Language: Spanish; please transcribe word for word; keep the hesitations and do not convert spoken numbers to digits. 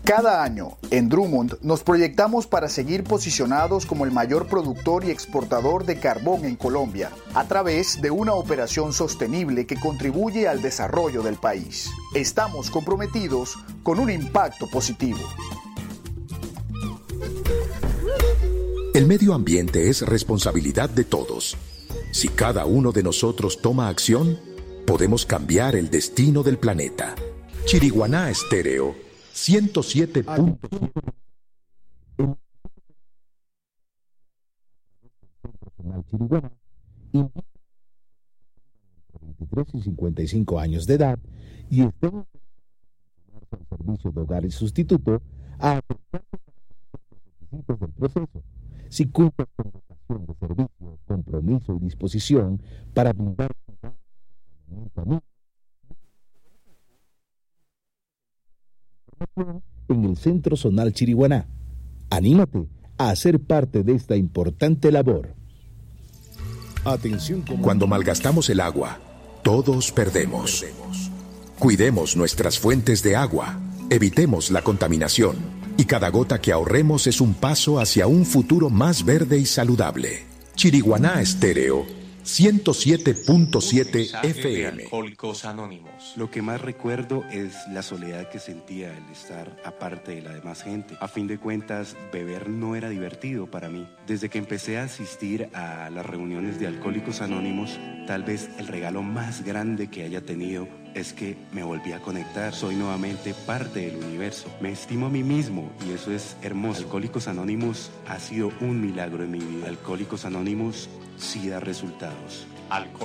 Cada año, en Drummond, nos proyectamos para seguir posicionados como el mayor productor y exportador de carbón en Colombia, a través de una operación sostenible que contribuye al desarrollo del país. Estamos comprometidos con un impacto positivo. El medio ambiente es responsabilidad de todos. Si cada uno de nosotros toma acción, podemos cambiar el destino del planeta. Chiriguaná Estéreo, ciento siete punto siete. Chiriguaná invita a veintitrés y cincuenta y cinco años de edad y estén al servicio de hogar y sustituto a aportar los requisitos del proceso. Si cumplen con vocación de servicio, compromiso y disposición para brindar en el Centro Zonal Chiriguaná. Anímate a ser parte de esta importante labor. Atención, cuando malgastamos el agua, todos perdemos. Cuidemos nuestras fuentes de agua, evitemos la contaminación. Y cada gota que ahorremos es un paso hacia un futuro más verde y saludable. Chiriguaná Estéreo, ciento siete punto siete F M. Alcohólicos Anónimos. Lo que más recuerdo es la soledad que sentía al estar aparte de la demás gente. A fin de cuentas, beber no era divertido para mí. Desde que empecé a asistir a las reuniones de Alcohólicos Anónimos, tal vez el regalo más grande que haya tenido es que me volví a conectar. Soy nuevamente parte del universo. Me estimo a mí mismo y eso es hermoso. Alcohólicos Anónimos ha sido un milagro en mi vida. Alcohólicos Anónimos sí da resultados. Alcohólicos